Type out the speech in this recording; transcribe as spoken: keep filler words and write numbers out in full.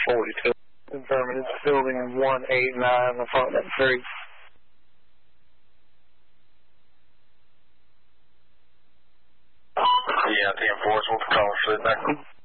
forty-two. Confirming it's building one eighty-nine, apartment three. Yeah, ten four, what's the call? Sit back.